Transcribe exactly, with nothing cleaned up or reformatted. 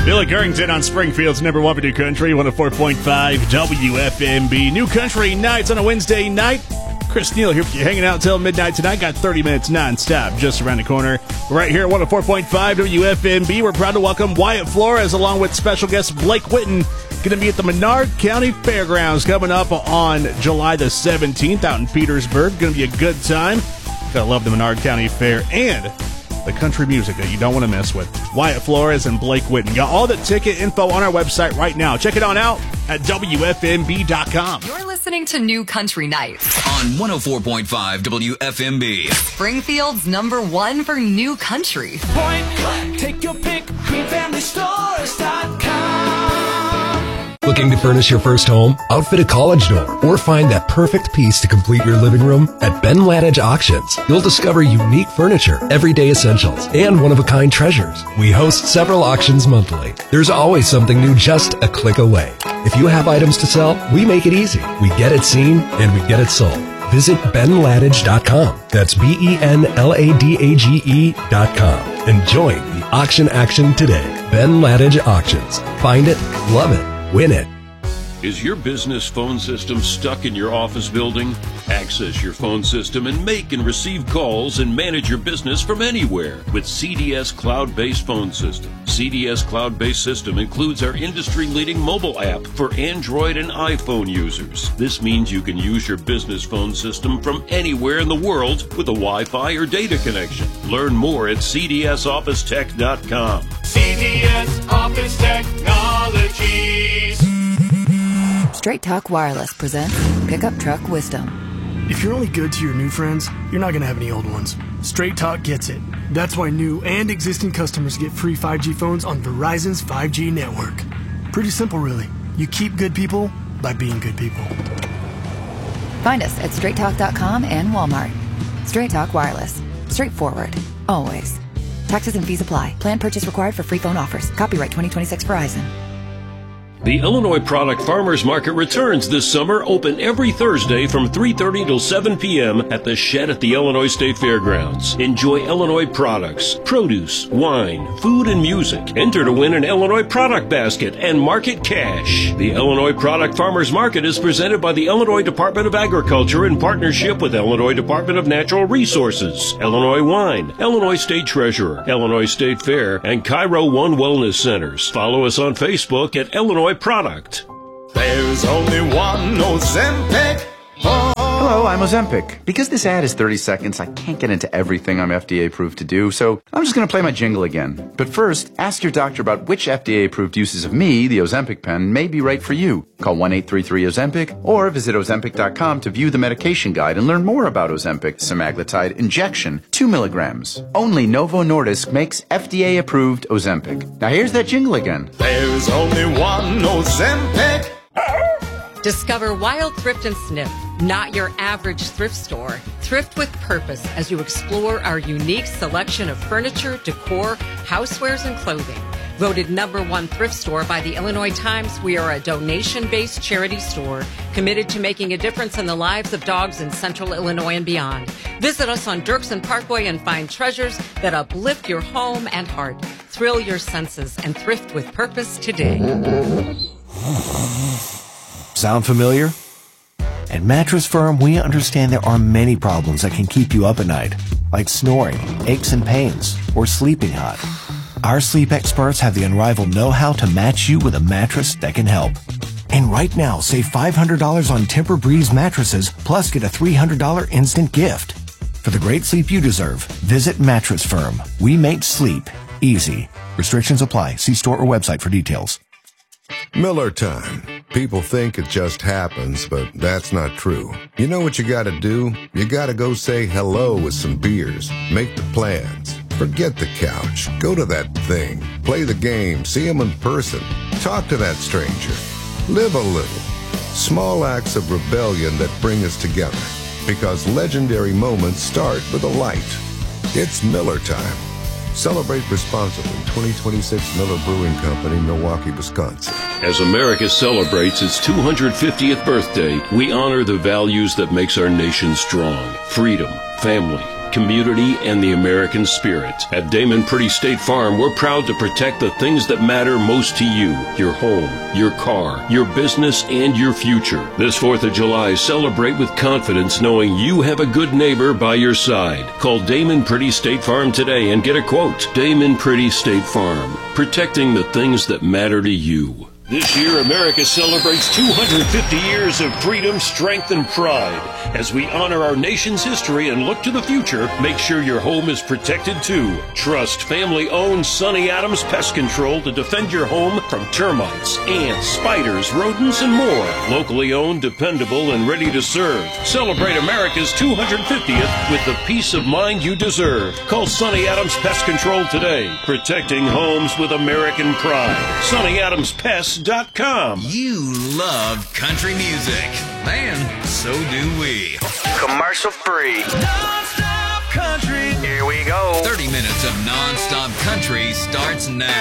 Billy Currington on Springfield's number one for New Country, one oh four point five W F M B. New Country Nights on a Wednesday night. Chris Neal here for you, hanging out till midnight tonight. Got thirty minutes nonstop just around the corner. Right here at one oh four point five W F M B. We're proud to welcome Wyatt Flores along with special guest Blake Whitten. Going to be at the Menard County Fairgrounds coming up on July the seventeenth out in Petersburg. Going to be a good time. Gotta love the Menard County Fair and the country music that you don't want to mess with. Wyatt Flores and Blake Whitten. Got all the ticket info on our website right now. Check it on out at W F M B dot com. You're listening to New Country Nights on one oh four point five W F M B. Springfield's number one for new country. Point blank, take your pick, green family stores dot com. Looking to furnish your first home, outfit a college dorm, or find that perfect piece to complete your living room? At Ben Ladage Auctions, you'll discover unique furniture, everyday essentials, and one-of-a-kind treasures. We host several auctions monthly. There's always something new just a click away. If you have items to sell, we make it easy. We get it seen, and we get it sold. Visit Ben Ladage dot com. That's B E N L A D A G E dot com. And join the auction action today. Ben Ladage Auctions. Find it, love it. Win it. Is your business phone system stuck in your office building? Access your phone system and make and receive calls and manage your business from anywhere with C D S Cloud-Based Phone System. C D S Cloud-Based System includes our industry-leading mobile app for Android and iPhone users. This means you can use your business phone system from anywhere in the world with a Wi-Fi or data connection. Learn more at C D S Office Tech dot com. C D S Office Technologies. Straight Talk Wireless presents Pickup Truck Wisdom. If you're only good to your new friends, you're not going to have any old ones. Straight Talk gets it. That's why new and existing customers get free five G phones on Verizon's five G network. Pretty simple, really. You keep good people by being good people. Find us at straight talk dot com and Walmart. Straight Talk Wireless. Straightforward. Always. Taxes and fees apply. Plan purchase required for free phone offers. Copyright twenty twenty-six Verizon. The Illinois Product Farmers Market returns this summer, open every Thursday from three thirty till seven p.m. at the Shed at the Illinois State Fairgrounds. Enjoy Illinois products, produce, wine, food, and music. Enter to win an Illinois product basket and market cash. The Illinois Product Farmers Market is presented by the Illinois Department of Agriculture in partnership with Illinois Department of Natural Resources, Illinois Wine, Illinois State Treasurer, Illinois State Fair, and Cairo One Wellness Centers. Follow us on Facebook at Illinois Product. There's only one Ozempic. Oh. Hello, I'm Ozempic. Because this ad is thirty seconds, I can't get into everything I'm F D A approved to do, so I'm just going to play my jingle again. But first, ask your doctor about which F D A approved uses of me, the Ozempic pen, may be right for you. Call one eight three three Ozempic or visit Ozempic dot com to view the medication guide and learn more about Ozempic semaglutide injection, two milligrams. Only Novo Nordisk makes F D A approved Ozempic. Now here's that jingle again. There's only one Ozempic. Discover Wild Thrift and Sniff, not your average thrift store. Thrift with purpose as you explore our unique selection of furniture, decor, housewares, and clothing. Voted number one thrift store by the Illinois Times, we are a donation-based charity store committed to making a difference in the lives of dogs in central Illinois and beyond. Visit us on Dirksen Parkway and find treasures that uplift your home and heart. Thrill your senses and thrift with purpose today. Sound familiar? At Mattress Firm, we understand there are many problems that can keep you up at night, like snoring, aches and pains, or sleeping hot. Our sleep experts have the unrivaled know-how to match you with a mattress that can help. And right now, save five hundred dollars on Tempur-Breeze mattresses, plus get a three hundred dollars instant gift. For the great sleep you deserve, visit Mattress Firm. We make sleep easy. Restrictions apply. See store or website for details. Miller time. People think it just happens, but that's not true. You know what you gotta do? You gotta go say hello with some beers. Make the plans. Forget the couch. Go to that thing. Play the game. See them in person. Talk to that stranger. Live a little. Small acts of rebellion that bring us together. Because legendary moments start with a light. It's Miller time. Celebrate responsibly. twenty twenty-six Miller Brewing Company, Milwaukee, Wisconsin. As America celebrates its two hundred fiftieth birthday, we honor the values that makes our nation strong. Freedom, family, community and the American spirit. At Damon Pretty State Farm, we're proud to protect the things that matter most to you: your home, your car, your business, and your future. This fourth of July, celebrate with confidence knowing you have a good neighbor by your side. Call Damon Pretty State Farm today and get a quote. Damon Pretty State Farm, protecting the things that matter to you. This year, America celebrates two hundred fifty years of freedom, strength, and pride. As we honor our nation's history and look to the future, make sure your home is protected too. Trust family-owned Sonny Adams Pest Control to defend your home from termites, ants, spiders, rodents, and more. Locally owned, dependable, and ready to serve. Celebrate America's two hundred fiftieth with the peace of mind you deserve. Call Sonny Adams Pest Control today. Protecting homes with American pride. Sonny Adams Pest dot com. You love country music. Man, so do we. Commercial free. Non-stop country. Here we go. thirty minutes of non-stop country starts now.